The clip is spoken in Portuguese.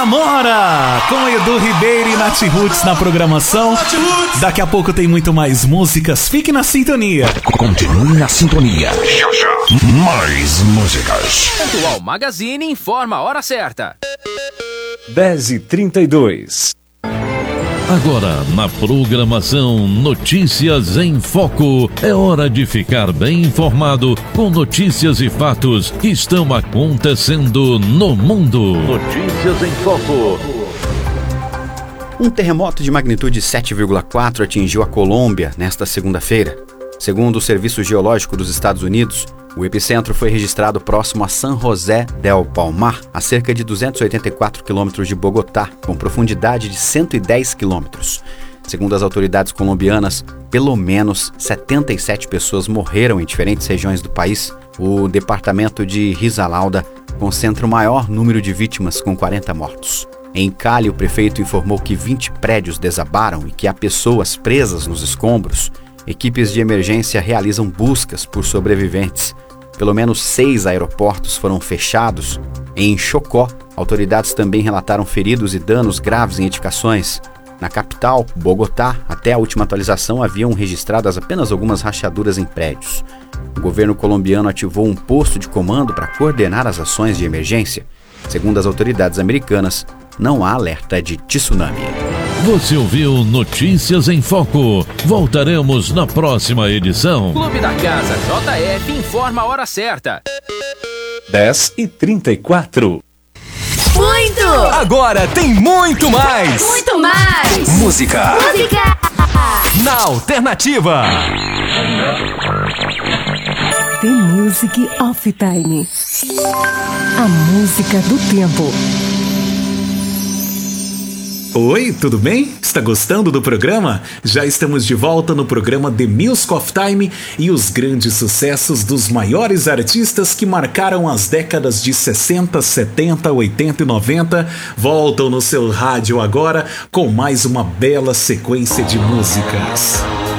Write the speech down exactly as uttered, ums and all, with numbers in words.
Namora! Com Edu Ribeiro e Nath Roots na programação. Daqui a pouco tem muito mais músicas. Fique na sintonia. Continue na sintonia. Já, já. Mais músicas. Atual Magazine informa a hora certa. dez e trinta e dois. Agora, na programação Notícias em Foco, é hora de ficar bem informado com notícias e fatos que estão acontecendo no mundo. Notícias em Foco. Um terremoto de magnitude sete vírgula quatro atingiu a Colômbia nesta segunda-feira. Segundo o Serviço Geológico dos Estados Unidos, o epicentro foi registrado próximo a San José del Palmar, a cerca de duzentos e oitenta e quatro quilômetros de Bogotá, com profundidade de cento e dez quilômetros. Segundo as autoridades colombianas, pelo menos setenta e sete pessoas morreram em diferentes regiões do país. O departamento de Risaralda concentra o maior número de vítimas, com quarenta mortos. Em Cali, o prefeito informou que vinte prédios desabaram e que há pessoas presas nos escombros. Equipes de emergência realizam buscas por sobreviventes. Pelo menos seis aeroportos foram fechados. Em Chocó, autoridades também relataram feridos e danos graves em edificações. Na capital, Bogotá, até a última atualização, haviam registradas apenas algumas rachaduras em prédios. O governo colombiano ativou um posto de comando para coordenar as ações de emergência. Segundo as autoridades americanas, não há alerta de tsunami. Você ouviu Notícias em Foco. Voltaremos na próxima edição. Clube da Casa J F informa a hora certa. dez e trinta e quatro. Muito! Agora tem muito mais. Muito mais! Música. Música! Na Alternativa. The Music of Time. A música do tempo. Oi, tudo bem? Está gostando do programa? Já estamos de volta no programa The Music of Time e os grandes sucessos dos maiores artistas que marcaram as décadas de sessenta, setenta, oitenta e noventa voltam no seu rádio agora com mais uma bela sequência de músicas.